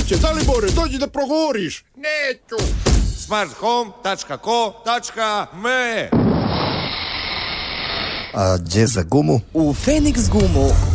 kuće, Dalibore, dođi da progovoriš. Neću. smarthome.co.me A gdje za gumu? U Phoenix gumu.